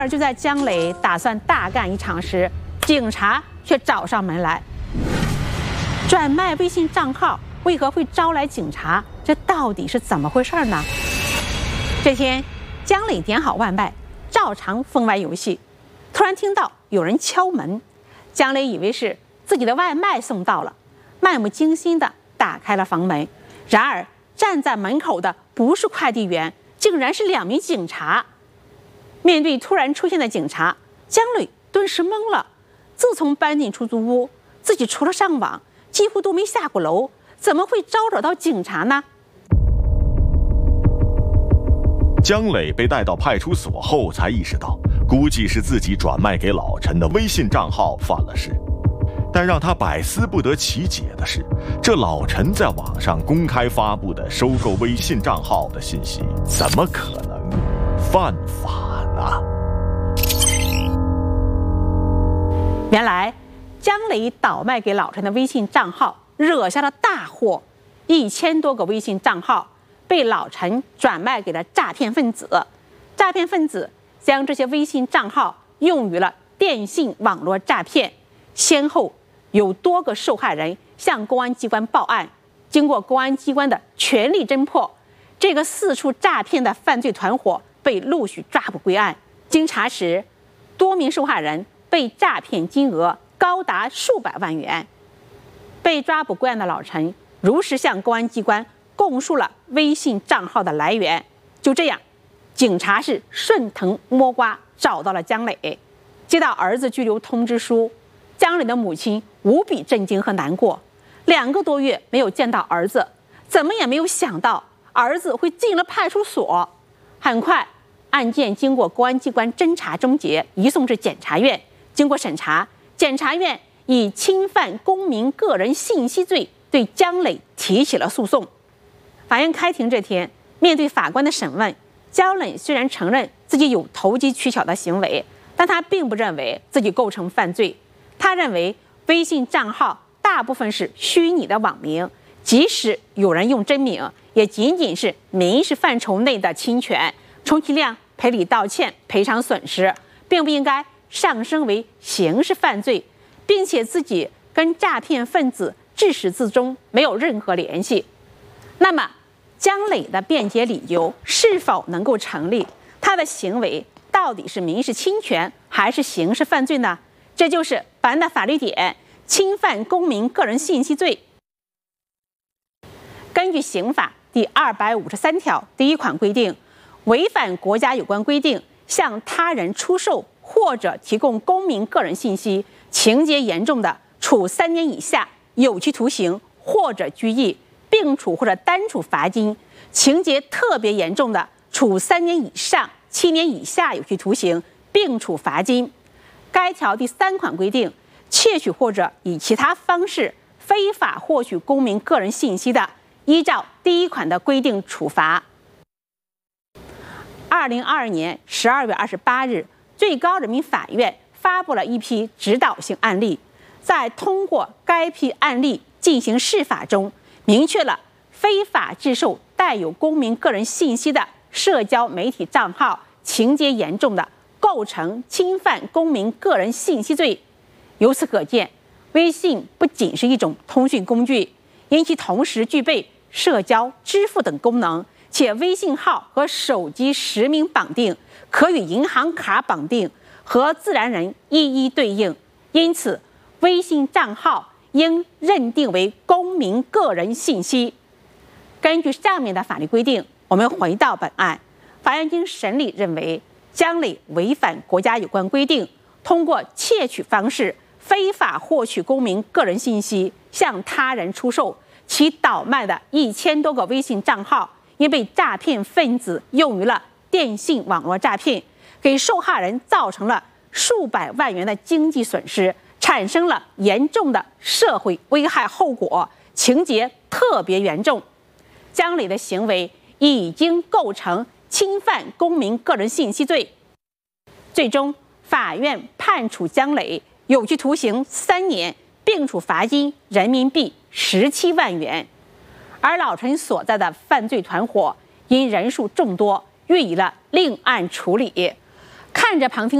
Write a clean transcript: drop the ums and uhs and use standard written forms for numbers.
而就在姜磊打算大干一场时，警察却找上门来。转卖微信账号为何会招来警察？这到底是怎么回事呢？这天，姜磊点好外卖，照常疯玩游戏，突然听到有人敲门。姜磊以为是自己的外卖送到了，漫不经心地打开了房门。然而，站在门口的不是快递员，竟然是2名警察。面对突然出现的警察，姜磊顿时懵了。自从搬进出租屋，自己除了上网，几乎都没下过楼，怎么会招惹到警察呢？ 姜磊被带到派出所后，才意识到，估计是自己转卖给老陈的微信账号犯了事。但让他百思不得其解的是，这老陈在网上公开发布的收购微信账号的信息，怎么可能犯法呢？ 原来，姜磊倒卖给老陈的微信账号惹下了大祸，1000多个微信账号被老陈转卖给了诈骗分子。诈骗分子将这些微信账号用于了电信网络诈骗，先后有多个受害人向公安机关报案。经过公安机关的全力侦破，这个四处诈骗的犯罪团伙被陆续抓捕归案。经查实，多名受害人被诈骗金额高达数百万元。被抓捕归案的老陈如实向公安机关供述了微信账号的来源。就这样，警察是顺藤摸瓜找到了姜磊。接到儿子拘留通知书，姜磊的母亲无比震惊和难过。2个多月没有见到儿子，怎么也没有想到儿子会进了派出所。很快，案件经过公安机关侦查终结，移送至检察院。经过审查，检察院以侵犯公民个人信息罪对姜磊提起了诉讼。法院开庭这天，面对法官的审问，姜磊虽然承认自己有投机取巧的行为，但他并不认为自己构成犯罪。他认为微信账号大部分是虚拟的网名，即使有人用真名，也仅仅是民事范畴内的侵权，充其量赔礼道歉、赔偿损失，并不应该上升为刑事犯罪，并且自己跟诈骗分子至始至终没有任何联系。那么，姜磊的辩解理由是否能够成立？他的行为到底是民事侵权还是刑事犯罪呢？这就是本案的法律点：侵犯公民个人信息罪。根据刑法第253条第1款规定，违反国家有关规定向他人出售或者提供公民个人信息，情节严重的，处3年以下有期徒刑或者拘役，并处或者单处罚金；情节特别严重的，处3年以上7年以下有期徒刑，并处罚金。该条第3款规定，窃取或者以其他方式非法获取公民个人信息的，依照第1款的规定处罚。2022年12月28日，最高人民法院发布了一批指导性案例，在通过该批案例进行释法中，明确了非法制售带有公民个人信息的社交媒体账号，情节严重的，构成侵犯公民个人信息罪。由此可见，微信不仅是一种通讯工具，因其同时具备社交、支付等功能，且微信号和手机实名绑定，可与银行卡绑定，和自然人一一对应。因此，微信账号应认定为公民个人信息。根据上面的法律规定，我们回到本案，法院经审理认为，姜磊违反国家有关规定，通过窃取方式非法获取公民个人信息，向他人出售，其倒卖的1000多个微信账号，因被诈骗分子用于了电信网络诈骗，给受害人造成了数百万元的经济损失，产生了严重的社会危害后果，情节特别严重。姜磊的行为已经构成侵犯公民个人信息罪。最终，法院判处姜磊有期徒刑3年，并处罚金人民币17万元。而老陈所在的犯罪团伙因人数众多，予以了另案处理。 看着旁听